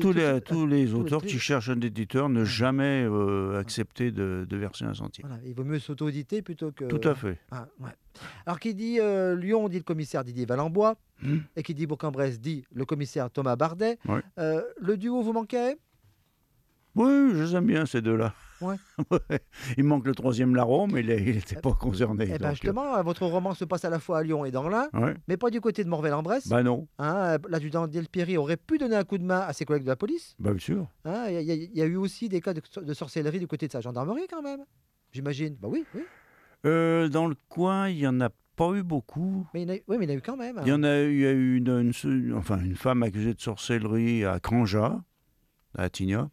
tous les auteurs tous qui les- cherchent un éditeur ne jamais accepter de verser un centime. Voilà, il vaut mieux s'auto-éditer plutôt que. Tout à fait. Ah, ouais. Alors, qui dit Lyon, dit le commissaire Didier Valenbois, Hmm. et qui dit Bourg-en-Bresse, dit le commissaire Thomas Bardet. Ouais. Le duo vous manquait? Oui, je les aime bien ces deux-là. Ouais. Ouais. Il manque le troisième larron, mais il n'était pas concerné. Eh bien, donc, justement, votre roman se passe à la fois à Lyon et dans l'Ain, ouais. mais pas du côté de Morvel-en-Bresse. Bah non, L'adjudant Delpierry aurait pu donner un coup de main à ses collègues de la police. bah bien sûr. Il y a eu aussi des cas de sorcellerie du côté de sa gendarmerie, quand même. J'imagine. Bah oui, oui. Dans le coin, il n'y en a pas eu beaucoup. Mais oui, mais il y en a eu quand même. Il y en a eu, il y a eu une femme accusée de sorcellerie à Cranja, à Attigna.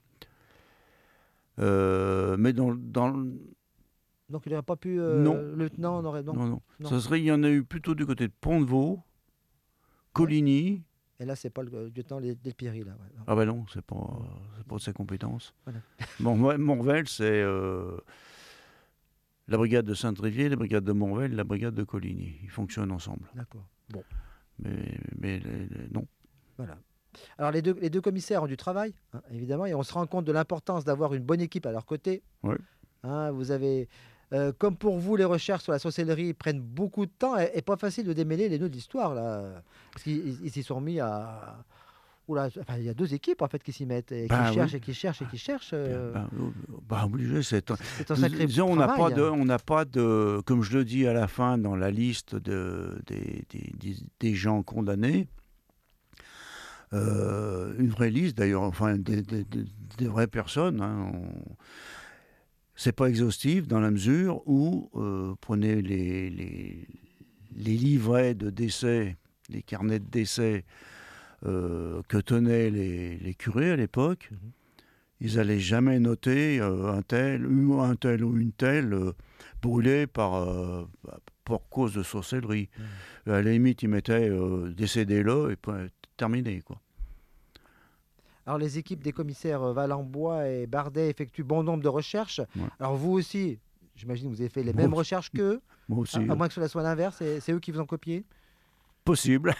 Mais dans Donc il n'aurait pas pu. Non. Le lieutenant n'aurait. non, non. Non. Ça serait, il y en a eu plutôt du côté de Pont-de-Vaux, Coligny. Et là, c'est pas le lieutenant Delpierry, là. Ouais, non. Ah ben non, c'est pas de sa compétence. Voilà. Bon, Morvel, c'est la brigade de Saint-Trévier, la brigade de Morvel, la brigade de Coligny. Ils fonctionnent ensemble. D'accord. Bon, Mais non. voilà. Alors les deux commissaires ont du travail, évidemment, et on se rend compte de l'importance d'avoir une bonne équipe à leur côté. Ouais. Vous avez, comme pour vous, les recherches sur la sorcellerie prennent beaucoup de temps et pas facile de démêler les nœuds de l'histoire là, parce qu'ils s'y sont mis à. Oula, enfin, il y a deux équipes en fait qui s'y mettent et Ben qui cherchent oui. et qui cherchent et qui cherchent. Obligé, c'est C'est un sacré disons, travail. on n'a pas de, comme je le dis à la fin dans la liste des gens condamnés, une vraie liste d'ailleurs, enfin des vraies personnes. C'est pas exhaustif dans la mesure où prenez les livrets de décès, les carnets de décès que tenaient les curés à l'époque. Mhm. Ils n'allaient jamais noter un tel ou une telle brûlé pour cause de sorcellerie. À la limite, ils mettaient décédé là et puis terminé, quoi. Alors les équipes des commissaires Valenbois et Bardet effectuent bon nombre de recherches. Ouais. Alors vous aussi, j'imagine que vous avez fait les Moi mêmes aussi. recherches qu'eux, Moi aussi, à moins que cela soit l'inverse, et c'est eux qui vous ont copié. possible.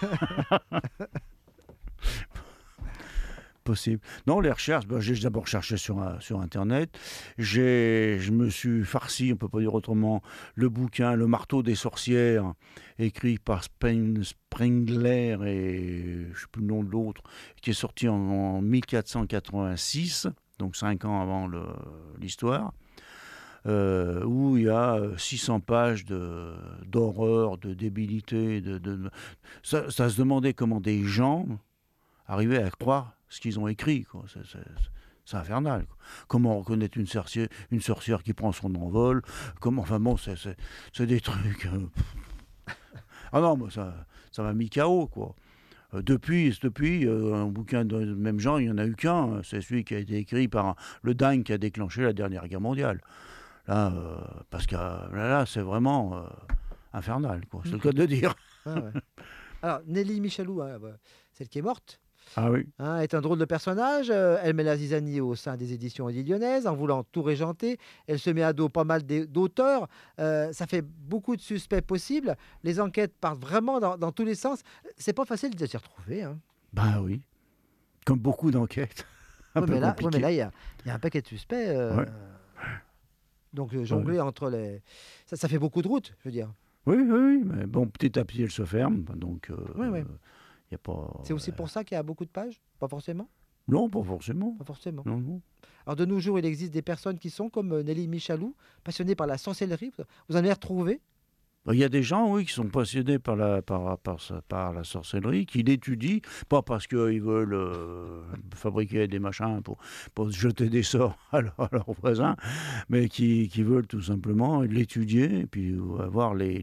Possible. Non, les recherches, j'ai d'abord cherché sur Internet. Je me suis farci, on ne peut pas dire autrement, le bouquin Le marteau des sorcières, écrit par Sprengler et je ne sais plus le nom de l'autre, qui est sorti en 1486, donc 5 ans avant l'histoire, où il y a 600 pages d'horreur, de débilité. Ça se demandait comment des gens arrivaient à croire ce qu'ils ont écrit, quoi. C'est infernal, quoi. Comment reconnaître une sorcière qui prend son envol, enfin bon, c'est des trucs. Ah non, moi, ça m'a mis KO, quoi. Depuis un bouquin de même genre, il n'y en a eu qu'un. C'est celui qui a été écrit par le dingue qui a déclenché la dernière guerre mondiale. Là, parce que là, c'est vraiment infernal, quoi. C'est le cas de dire. Ah ouais. Alors Nelly Michalou, celle qui est morte, Ah oui. est un drôle de personnage. Elle met la zizanie au sein des éditions Odile Lyonnaises en voulant tout régenter. Elle se met à dos pas mal d'auteurs. Ça fait beaucoup de suspects possibles. Les enquêtes partent vraiment dans tous les sens. C'est pas facile de s'y retrouver. Ben oui. Comme beaucoup d'enquêtes. Un peu Mais là, compliqué. il y a un paquet de suspects. Ouais. Donc jongler entre les... Ça fait beaucoup de route, je veux dire. Oui, mais bon, petit à petit, elle se ferme, donc Oui. y a pas... C'est aussi pour ça qu'il y a beaucoup de pages? Pas forcément? Non, pas forcément. Pas forcément. Non. Alors de nos jours, il existe des personnes qui sont comme Nelly Michalou, passionnées par la sorcellerie. Vous en avez retrouvé? Il y a des gens, oui, qui sont passionnés par la sorcellerie, qui l'étudient, pas parce qu'ils veulent fabriquer des machins pour jeter des sorts à leurs voisins, mais qui veulent tout simplement l'étudier et puis avoir les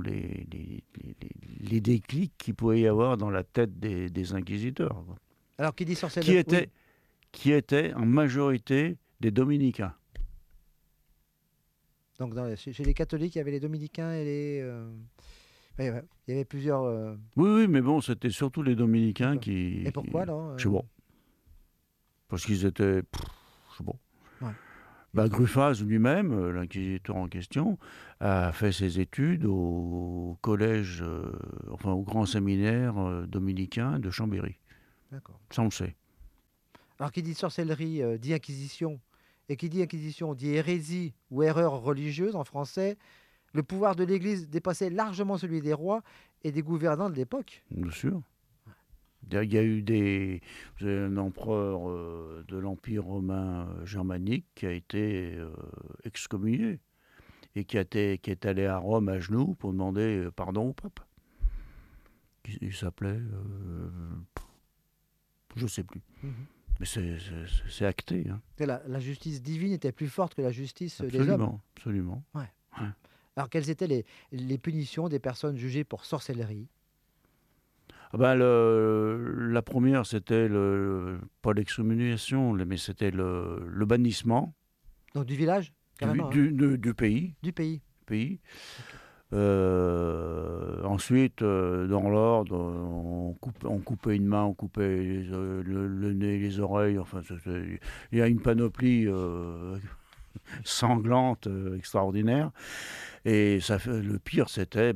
déclics qu'il pouvait y avoir dans la tête des inquisiteurs, quoi. Alors qui dit sorcellerie? Qui étaient en majorité des dominicains. Donc chez les catholiques, il y avait les dominicains et les... il y avait plusieurs... Oui, mais bon, c'était surtout les dominicains D'accord. qui... Et pourquoi alors Je sais pas. Parce qu'ils étaient... Je sais pas. Ouais. Gruffaz lui-même, l'inquisiteur en question, a fait ses études au collège, au grand séminaire dominicain de Chambéry. D'accord. Ça, on le sait. Alors, qui dit sorcellerie dit inquisition. Et qui dit inquisition dit hérésie ou erreur religieuse en français. Le pouvoir de l'Église dépassait largement celui des rois et des gouvernants de l'époque. Bien sûr. Il y a eu un empereur de l'Empire romain germanique qui a été excommunié et qui est allé à Rome à genoux pour demander pardon au pape. Il s'appelait... je ne sais plus. Mais c'est acté. Hein. La justice divine était plus forte que la justice des hommes. Absolument, absolument. Ouais. Ouais. Alors, quelles étaient les punitions des personnes jugées pour sorcellerie? Ah ben, la première, c'était pas l'excommunication, mais c'était le bannissement Donc, du village, carrément, du pays. du pays. Pays. Ensuite, dans l'ordre, on coupait une main, on coupait le nez, les oreilles. Enfin, il y a une panoplie sanglante, extraordinaire. Et le pire, c'était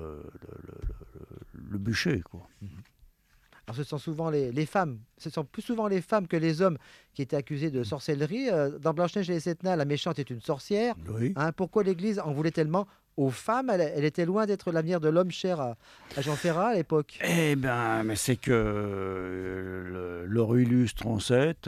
le bûcher, quoi. Alors, ce sont souvent les femmes, ce sont plus souvent les femmes que les hommes qui étaient accusés de sorcellerie. Dans Blanche-Neige et les Sept Nains, la méchante est une sorcière. Oui. Hein, pourquoi l'Église en voulait tellement aux femmes? Elle était loin d'être l'avenir de l'homme cher à Jean Ferrat à l'époque. Eh bien, mais c'est que leur illustre ancêtre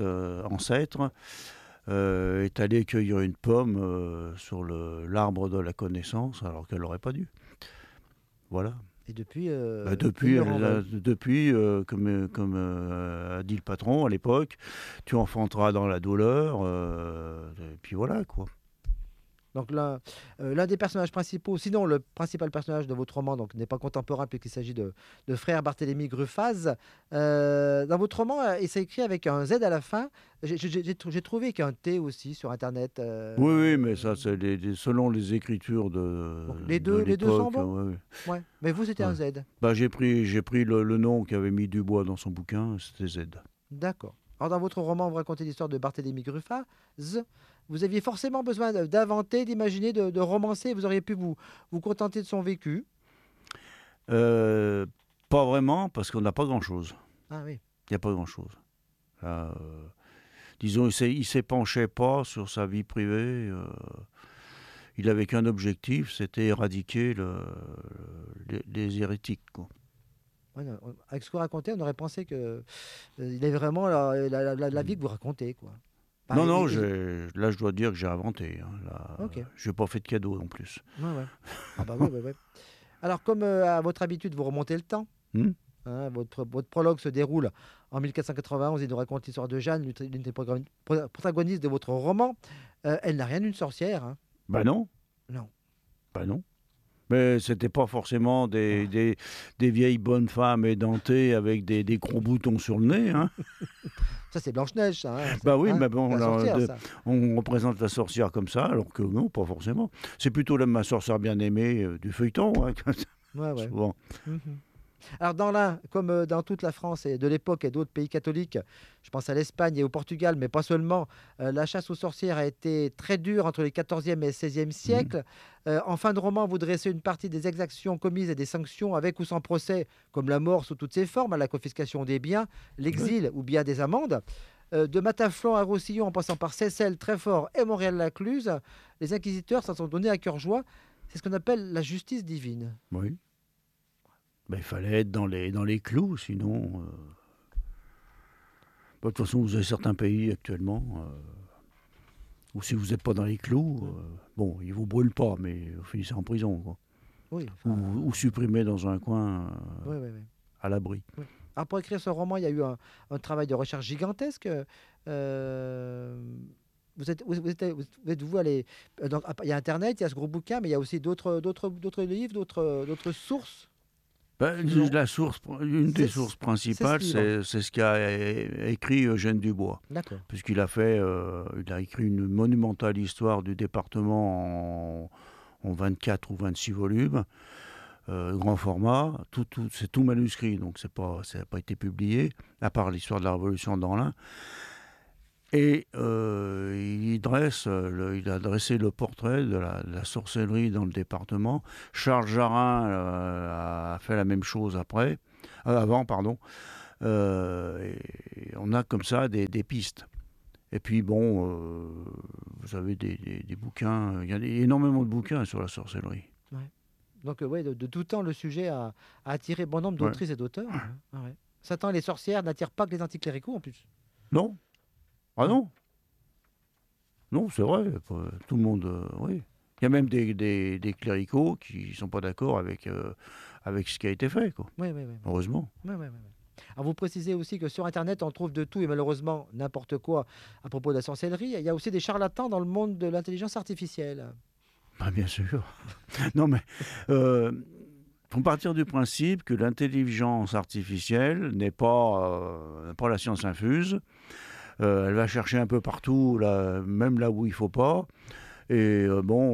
est allé cueillir une pomme sur l'arbre de la connaissance, alors qu'elle n'aurait pas dû. Voilà. Et depuis, depuis comme a dit le patron à l'époque, tu enfanteras dans la douleur, et puis voilà, quoi. Donc l'un des personnages principaux, sinon le principal personnage de votre roman, donc n'est pas contemporain puisqu'il s'agit de frère Barthélemy Gruffaz. Dans votre roman, il s'est écrit avec un Z à la fin. J'ai trouvé qu'un T aussi sur Internet. Oui, mais ça, c'est selon les écritures les deux sont bons. Ouais. Ouais. Mais vous, c'était un Z. Bah, j'ai pris le nom qu'avait mis Dubois dans son bouquin, c'était Z. D'accord. Alors dans votre roman, vous racontez l'histoire de Barthélemy Gruffaz. Vous aviez forcément besoin d'inventer, d'imaginer, de romancer. Vous auriez pu vous contenter de son vécu. Pas vraiment, parce qu'on n'a pas grand-chose. Ah oui. Il n'y a pas grand-chose. Disons, il ne s'épanchait pas sur sa vie privée. Il n'avait qu'un objectif, c'était éradiquer les hérétiques, quoi. Ouais, non, avec ce que vous racontez, on aurait pensé qu'il avait vraiment la vie que vous racontez, quoi. Non, là, je dois dire que j'ai inventé. Hein, Ok. je n'ai pas fait de cadeau en plus. Ouais. Ah bah oui. Alors, comme à votre habitude, vous remontez le temps. Hein, votre prologue se déroule en 1491. Il nous raconte l'histoire de Jeanne, l'une des protagonistes de votre roman. Elle n'a rien d'une sorcière. Hein. Ben non. Non. Ben non. Mais c'était pas forcément des vieilles bonnes femmes édentées avec des gros boutons sur le nez. Hein. Ça, c'est Blanche-Neige, ça. Hein, bah oui, mais bon, on représente la sorcière comme ça, alors que non, pas forcément. C'est plutôt ma sorcière bien-aimée du feuilleton. Hein, ouais. Souvent. Alors dans l'un, comme dans toute la France et de l'époque et d'autres pays catholiques, je pense à l'Espagne et au Portugal, mais pas seulement, la chasse aux sorcières a été très dure entre les 14e et 16e siècles. En fin de roman, vous dressez une partie des exactions commises et des sanctions avec ou sans procès, comme la mort sous toutes ses formes, la confiscation des biens, l'exil ou bien des amendes. De Matinflon à Roussillon, en passant par Seyssel, Treffort et Montréal-Lacluse, les inquisiteurs s'en sont donnés à cœur joie. C'est ce qu'on appelle la justice divine. Oui. Ben, il fallait être dans les clous, sinon... de toute façon, vous avez certains pays actuellement où si vous n'êtes pas dans les clous, bon, ils ne vous brûlent pas, mais vous finissez en prison, quoi. Oui, ou supprimés dans un coin oui. à l'abri. Oui. Alors pour écrire ce roman, il y a eu un travail de recherche gigantesque. Vous êtes vous allé... Donc, il y a Internet, il y a ce gros bouquin, mais il y a aussi d'autres livres, d'autres sources. Une des sources principales, c'est ce qu'a écrit Eugène Dubois. D'accord. Puisqu'il a écrit une monumentale histoire du département en 24 ou 26 volumes, grand format, c'est tout manuscrit, donc ça n'a pas été publié, à part l'histoire de la Révolution dans l'Ain. Et il a dressé le portrait de la sorcellerie dans le département. Charles Jarin a fait la même chose avant. Et on a comme ça des pistes. Et puis bon, vous avez des bouquins, il y a énormément de bouquins sur la sorcellerie. Ouais. Donc, ouais, de tout temps, le sujet a attiré bon nombre Ouais. d'autrices et d'auteurs. Hein. Ah ouais. Satan et les sorcières n'attirent pas que les anticléricaux en plus. Non? Ah Ouais. non? Non, c'est vrai. Tout le monde, oui. Il y a même des cléricaux qui ne sont pas d'accord avec ce qui a été fait, quoi. Oui, oui, oui. Heureusement. Ouais, ouais, ouais, ouais. Alors, vous précisez aussi que sur Internet, on trouve de tout et malheureusement n'importe quoi à propos de la sorcellerie. Il y a aussi des charlatans dans le monde de l'intelligence artificielle. Bah, bien sûr. Non, mais faut partir du principe que l'intelligence artificielle n'est pas la science infuse. Elle va chercher un peu partout, là, même là où il ne faut pas. Et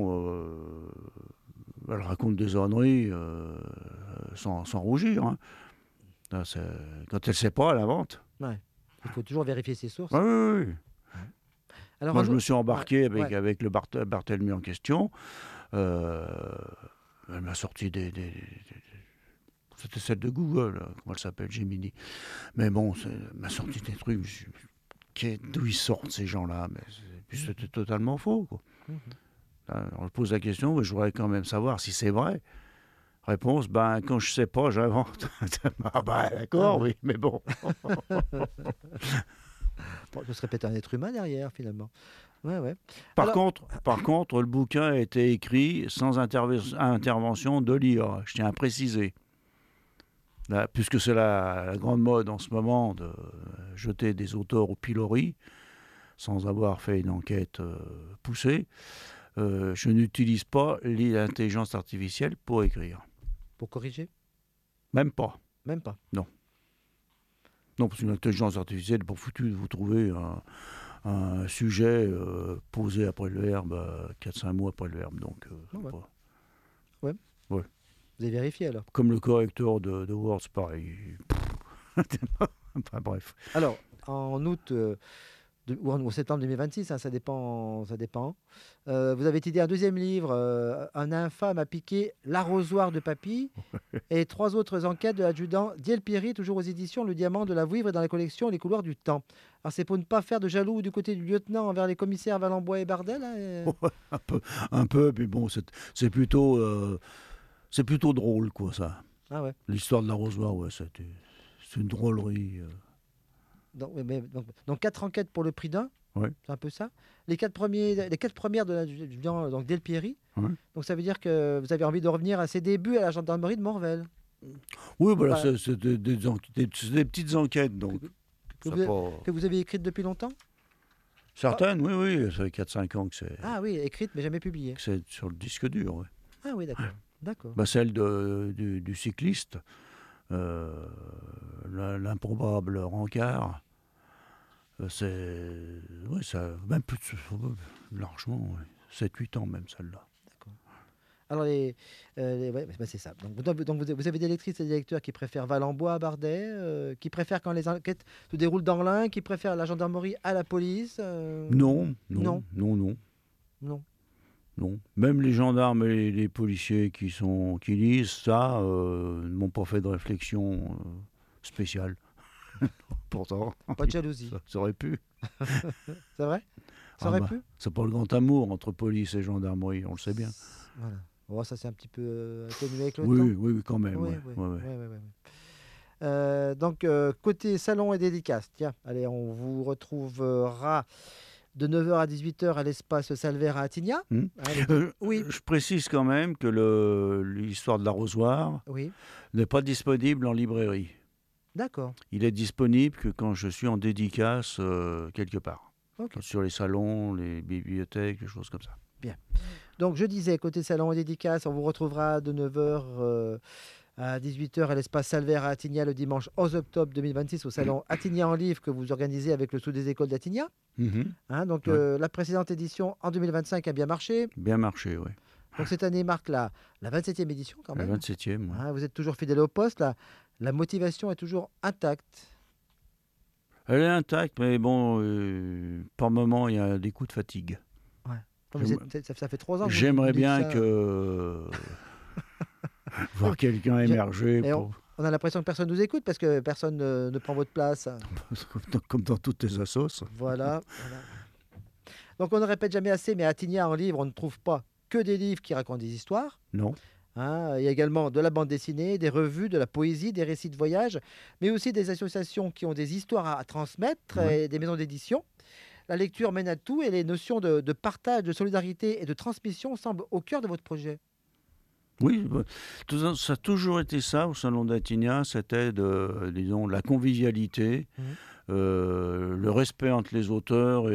elle raconte des âneries sans rougir. Hein. Là, quand elle ne sait pas, elle invente. Ouais. Il faut toujours vérifier ses sources. Oui, oui, oui. Alors, Moi, un je me autre- suis embarqué ouais, ouais. avec le Barthélemy en question. Euh, Elle m'a sorti c'était celle de Google, comment elle s'appelle, Gemini. Mais bon, elle m'a sorti des trucs. D'où ils sortent ces gens-là? Puis c'était totalement faux, quoi. Mhm. Là, on pose la question, mais je voudrais quand même savoir si c'est vrai. Réponse, ben quand je sais pas, j'invente. Ah ben d'accord, Ah ouais. oui, mais bon. Bon, ce serait peut-être un être humain derrière finalement. Ouais, ouais. Par Alors, contre, le bouquin a été écrit sans intervention de l'IA. Je tiens à préciser. Là, puisque c'est la grande mode en ce moment de jeter des auteurs au pilori sans avoir fait une enquête poussée, je n'utilise pas l'intelligence artificielle pour écrire. pour corriger? Même pas. Même pas. Non. Non, parce qu'une intelligence artificielle n'est pas foutu de vous trouver un sujet posé après le verbe, 4-5 mots après le verbe. Donc, Ah ouais. pas- Ouais. ouais. Vous avez vérifié alors? Comme le correcteur de Word, c'est pareil. Enfin, bref. Alors, en août ou en septembre 2026, hein, ça dépend, ça dépend. Vous avez étudié un deuxième livre, Un infâme a piqué l'arrosoir de Papy, et 3 autres enquêtes de l'adjudant Diel Piry, toujours aux éditions Le Diamant de la Vouivre et dans la collection Les Couloirs du Temps. Alors, c'est pour ne pas faire de jaloux du côté du lieutenant envers les commissaires Valenbois et Bardel. Hein, un peu, mais bon, c'est plutôt drôle, quoi, ça. Ah ouais. L'histoire de l'arrosoir, ouais, c'est une drôlerie. Donc 4 enquêtes pour le prix d'un, Ouais. c'est un peu ça. Les 4 premières de l'adjudant donc Del Pieri. Ouais. Donc ça veut dire que vous avez envie de revenir à ses débuts à la gendarmerie de Morvel. Oui, voilà, Pas- c'est des petites enquêtes, donc. que, c'est vous avez, pas... que vous avez écrites depuis longtemps? Certaines, oui, oui, ça fait 4-5 ans Ah oui, écrites mais jamais publiées. que c'est sur le disque dur. Ouais. Ah oui, d'accord. D'accord. Bah, celle du cycliste, l'improbable rencard, ça, même plus largement, ouais, 7-8 ans même celle-là. D'accord. Alors, ouais, bah, c'est ça. Donc vous avez des lectrices et des lecteurs qui préfèrent Valenbois à Bardet, qui préfèrent quand les enquêtes se déroulent dans l'Ain, qui préfèrent la gendarmerie à la police. Non, Non. non, non, non, Non. non. Même les gendarmes et les policiers qui lisent ça ne m'ont pas fait de réflexion spéciale. Pourtant, Pas de jalousie. ça aurait pu. C'est vrai? Ça Ah aurait bah, pu? c'est pas le grand amour entre police et gendarmerie, on le sait bien. Voilà. Bon, ça c'est un petit peu atténué avec le Oui, temps. oui, oui, quand même. Oui, Ouais, oui, ouais, ouais. ouais, ouais, ouais. Donc, côté salon et dédicace, tiens, allez, on vous retrouvera de 9h à 18h à l'espace Salvaire à Attigna. Hmm. Oui, Je précise quand même que l'histoire de l'arrosoir oui, n'est pas disponible en librairie. d'accord. Il est disponible que quand je suis en dédicace quelque part. Ok. Sur les salons, les bibliothèques, des choses comme ça. Donc, je disais, côté salon et dédicace, on vous retrouvera de 9h à 18h à l'espace Salvaire à Attigna le dimanche 11 octobre 2026 au salon Attigna en livre que vous organisez avec le Sous des écoles d'Attigna. Mhm. Hein, donc, Ouais. la précédente édition en 2025 a bien marché. Bien marché, oui. Donc, cette année marque la 27e édition quand La même. 27e. Ouais. Hein, vous êtes toujours fidèle au poste. La motivation est toujours intacte. Elle est intacte, mais bon, par moment, il y a des coups de fatigue. Non, mais ça fait 3 ans que vous J'aimerais dites bien ça. que voir quelqu'un émerger. Et Pour... On a l'impression que personne nous écoute parce que personne ne prend votre place. Comme dans toutes les assos. Voilà. Donc on ne répète jamais assez, mais à Attigna, en livre, on ne trouve pas que des livres qui racontent des histoires. Non. Hein. Il y a également de la bande dessinée, des revues, de la poésie, des récits de voyage, mais aussi des associations qui ont des histoires à transmettre Ouais. et des maisons d'édition. La lecture mène à tout et les notions de partage, de solidarité et de transmission semblent au cœur de votre projet. Oui, ça a toujours été ça au Salon d'Attigna, c'était disons, la convivialité, le respect entre les auteurs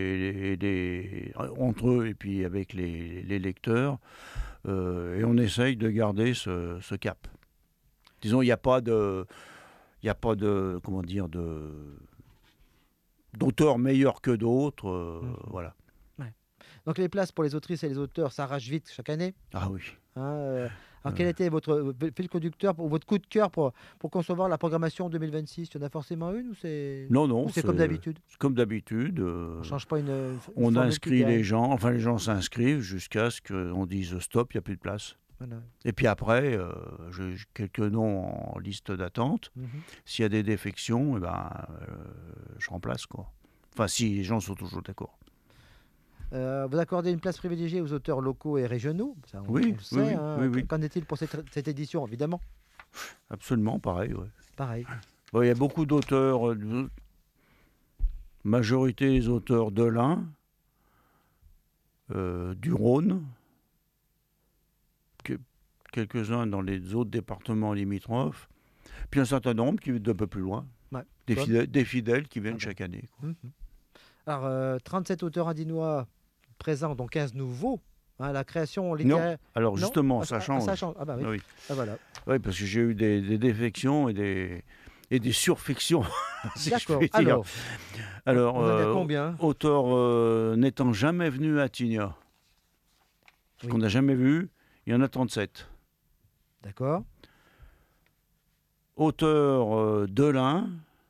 entre eux et puis avec les lecteurs, et on essaye de garder ce cap. Disons, il n'y a pas de, comment dire, d'auteurs meilleurs que d'autres, voilà. Ouais. Donc les places pour les autrices et les auteurs s'arrachent vite chaque année. Ah oui. Hein. Alors quel était votre fil conducteur ou votre coup de cœur pour concevoir la programmation 2026? Il y en a forcément une ou c'est Non, c'est comme d'habitude? c'est comme d'habitude. On ne change pas une On formule inscrit qui gagne. les gens, enfin les gens s'inscrivent jusqu'à ce qu'on dise stop, il n'y a plus de place. Voilà. Et puis après, j'ai quelques noms en liste d'attente. S'il y a des défections, eh ben, je remplace, quoi. Enfin, si les gens sont toujours d'accord. Vous accordez une place privilégiée aux auteurs locaux et régionaux, ça, on Oui, le sait. oui, Hein. oui, oui. Qu'en est-il pour cette édition? Évidemment, Absolument, pareil. Ouais. pareil. Bon, il y a beaucoup d'auteurs, majorité des auteurs de l'Ain, du Rhône, quelques-uns dans les autres départements limitrophes, puis un certain nombre qui viennent d'un peu plus loin, Ouais. des fidèles qui viennent Ah bon. chaque année, quoi. Alors, 37 auteurs indinois présents, dont 15 nouveaux. Hein, la création Non, littéraire. alors Non. justement, Ah, ça ah, change. ça change. Ah bah oui. Oui. Ah, voilà. Oui, parce que j'ai eu des défections et des surfections. si je D'accord. puis dire. Alors, Alors, on en a combien? auteur n'étant jamais venu à Attigna, Oui. qu'on n'a jamais vu, il y en a 37. D'accord. Auteur de l'Ain,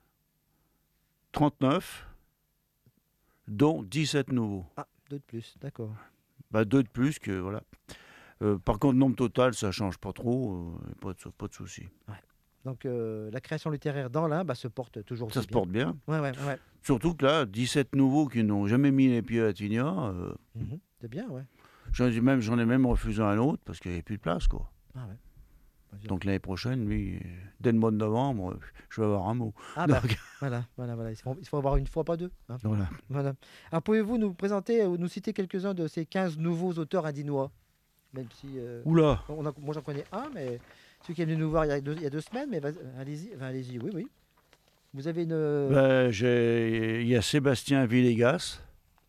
39, dont 17 nouveaux. Ah, 2 de plus. D'accord. 2 de plus que, voilà. Par contre, nombre total, ça ne change pas trop, pas de souci. Donc, la création littéraire dans l'Ain se porte toujours Ça aussi se porte bien. Ouais. Surtout que là, 17 nouveaux qui n'ont jamais mis les pieds à Attigna, C'est bien, ouais. j'en ai même refusé un autre parce qu'il n'y avait plus de place, quoi. Ah ouais. Donc l'année prochaine, lui, dès le mois de novembre, je vais avoir un mot. Ah bah, voilà. Il faut avoir une fois, pas deux. Hein. Voilà. Alors, pouvez-vous nous présenter ou nous citer quelques-uns de ces 15 nouveaux auteurs indinois? Même si... Oula. moi, j'en connais un, mais celui qui est venu nous voir il y a 2 semaines, mais allez-y, oui. Vous avez une... Il y a Sébastien Villegas,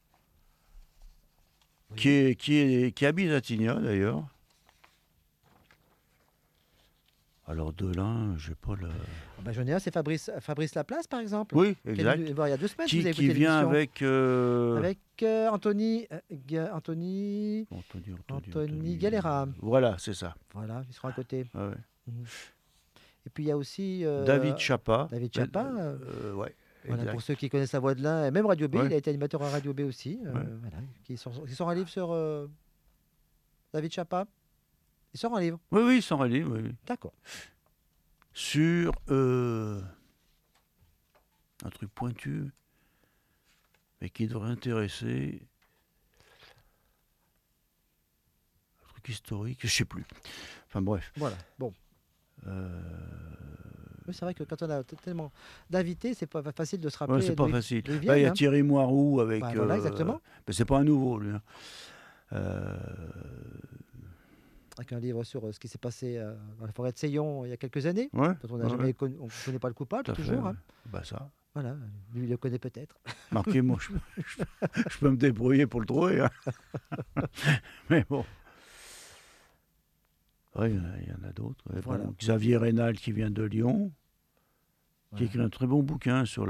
Oui. qui habite à Attigna, d'ailleurs. Alors de l'un, j'ai pas le... j'en ai un, c'est Fabrice Laplace, par exemple. Oui, Qui est exact. venu voir il y a 2 semaines. Vous avez Qui écouté vient l'émission. avec... Anthony Galera. Voilà, c'est ça. Voilà, ils seront à côté. Ah ouais. Et puis il y a aussi... David Chapa. Voilà, Ouais, exact. pour ceux qui connaissent la voix de l'un, et même Radio B, Ouais. il a été animateur à Radio B aussi. Ouais. Voilà, qui sort un livre sur David Chapa. Il sort un livre. Oui, sans rallye, oui. D'accord. Sur un truc pointu, mais qui devrait intéresser... Un truc historique, je sais plus. Enfin bref. Voilà, bon. Oui, c'est vrai que quand on a tellement d'invités, c'est pas facile de se rappeler. Ouais, c'est pas d'où facile. d'où ils Il y a viennent, Thierry Moiroux avec... voilà, exactement. Mais c'est pas un nouveau, lui. Hein. Avec un livre sur ce qui s'est passé dans la forêt de Seillon il y a quelques années, Ouais, dont on n'a jamais on ne connaît pas le coupable, tout à fait, toujours. ouais. Hein. Bah ça. Voilà, lui, il le connaît peut-être. Marquez, moi, je peux me débrouiller pour le trouver. Hein. Mais bon. Oui, il y en a d'autres. Voilà. Bon, Xavier Rénal qui vient de Lyon, qui Ouais. écrit un très bon bouquin sur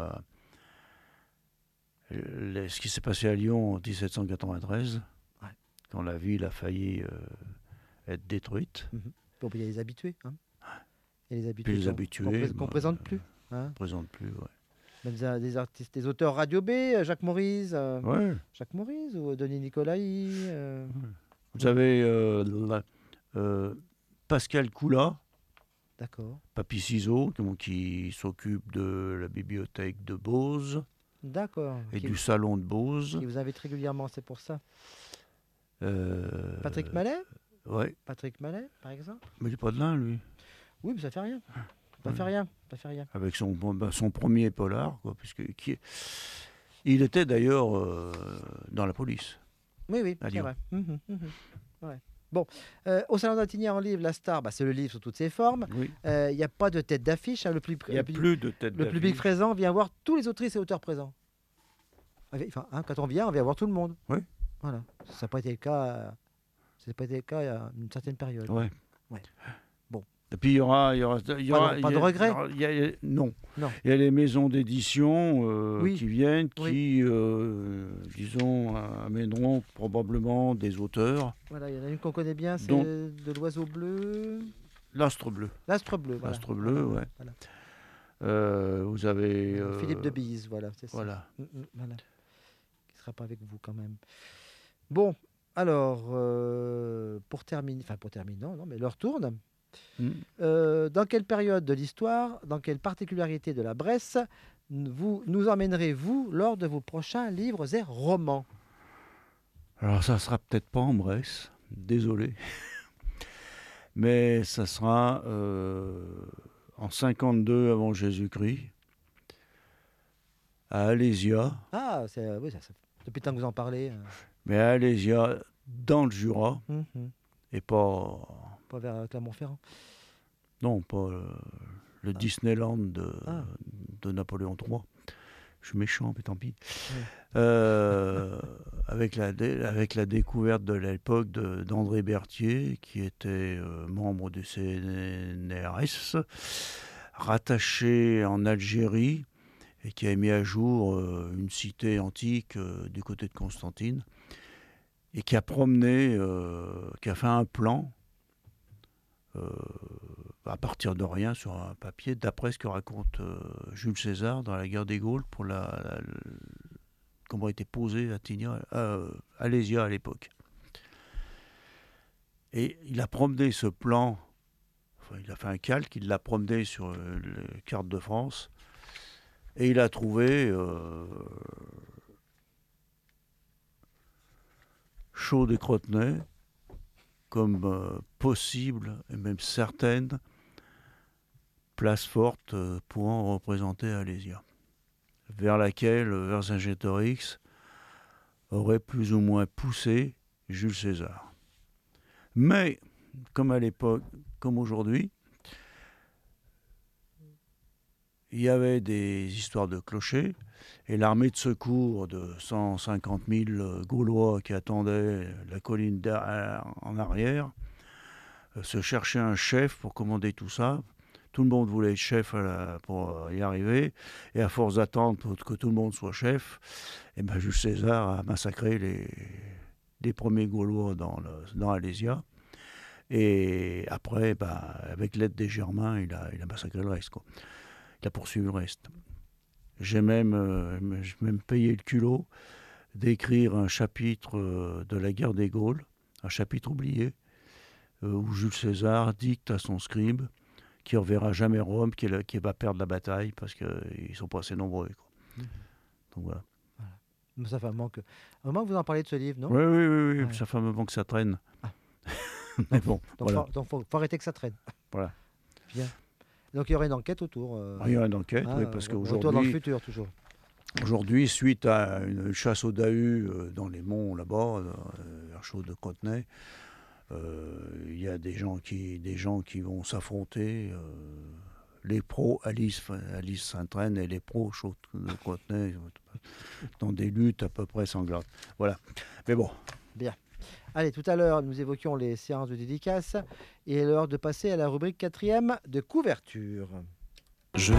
ce qui s'est passé à Lyon en 1793, Ouais. quand la ville a failli être détruite. Bon, il y a les habitués. Hein. Et les habitués Puis les qu'on habitués, ne présente plus. Hein. présente plus. Ouais. Même des artistes, des auteurs Radio B, Jacques Maurice, Ouais. ou Denis Nicolaï. Vous avez Pascal Coula, D'accord. Papy Ciseaux, qui s'occupe de la bibliothèque de Beauce D'accord. et du salon de Beauce. Qui vous invite régulièrement, c'est pour ça. Euh, Patrick Mallet? ouais, Patrick Mallet, par exemple? mais il n'est pas de là, lui. Oui, mais ça fait rien. Ça Ouais. fait rien. Ça fait rien. Avec son premier polar, quoi, il était d'ailleurs dans la police. Oui, oui, À c'est Lyon. vrai. Ouais. Bon, au Salon d'Attigny en livre, la star, c'est le livre sous toutes ses formes. Oui. Il n'y a pas de tête d'affiche. Le Il n'y a plus de tête le public présent vient voir tous les autrices et auteurs présents. Enfin, quand on vient voir tout le monde. Oui. Voilà. Ça n'a pas été le cas. Ça n'a pas été le cas il y a une certaine période. Ouais. Ouais. Bon. Et puis il y aura Pas de regret. Non. Non. Il y a les maisons d'édition Oui. qui viennent, Oui. qui, disons, amèneront probablement des auteurs. Voilà, il y en a une qu'on connaît bien, c'est Dont- de l'oiseau bleu. L'Astre bleu. L'astre bleu. Voilà. L'Astre bleu, Voilà, ouais. voilà. Vous avez... Philippe de Bise, voilà, c'est ça. Voilà. Voilà. Qui ne sera pas avec vous quand même. Bon, alors, pour terminer, non, mais l'heure tourne. Mm. Dans quelle période de l'histoire, dans quelle particularité de la Bresse vous nous emmènerez-vous lors de vos prochains livres et romans? Alors ça sera peut-être pas en Bresse, désolé. Mais ça sera en 52 avant Jésus-Christ, à Alésia. Ah, oui, depuis le temps que vous en parlez. Mais à Alésia, dans le Jura, et pas... Pas vers Clermont-Ferrand. Non, pas le Disneyland Ah. de Napoléon III. Je suis méchant, mais tant pis. Oui. Avec la découverte de l'époque d'André Berthier, qui était membre du CNRS, rattaché en Algérie, et qui a mis à jour une cité antique du côté de Constantine, et qui a promené, qui a fait un plan à partir de rien sur un papier, d'après ce que raconte Jules César dans la guerre des Gaules, pour comment était posé Alésia à l'époque. Et il a promené ce plan, enfin, il a fait un calque, il l'a promené sur les cartes de France, et il a trouvé Chaude et Crotenay comme possible, et même certaine, place forte pouvant représenter Alésia, vers laquelle Vercingétorix aurait plus ou moins poussé Jules César. Mais, comme à l'époque, comme aujourd'hui, il y avait des histoires de clochers, et l'armée de secours de 150 000 Gaulois qui attendaient la colline en arrière se cherchait un chef pour commander tout ça. Tout le monde voulait être chef pour y arriver, et à force d'attendre que tout le monde soit chef, et ben Jules César a massacré les premiers Gaulois dans Alésia. Et après, avec l'aide des Germains, il a massacré le reste, quoi. Il a poursuivi le reste. J'ai même payé le culot d'écrire un chapitre de la guerre des Gaules, un chapitre oublié, où Jules César dicte à son scribe qu'il ne reverra jamais Rome, qu'il va perdre la bataille parce qu'ils ne sont pas assez nombreux, quoi. Donc voilà. Mais ça fait un manque. Au moment que vous en parlez de ce livre, non? Oui, Ouais. ça fait un moment que ça traîne. Ah. Mais bon, Donc, voilà. faut arrêter que ça traîne. Voilà. Bien. Donc il y aurait une enquête autour. Il y a une enquête, oui, parce retour dans le qu'aujourd'hui, futur, toujours. suite à une chasse au Dahu dans les monts là-bas, vers Chaude-de-Crotenay, il y a des gens qui vont s'affronter, les pros Alice Saint-Traine et les pros Chaude-de-Crotenay, dans des luttes à peu près sanglantes. Voilà. Mais bon. Bien. Allez, tout à l'heure, nous évoquions les séances de dédicace. Et l'heure de passer à la rubrique 4e de couverture.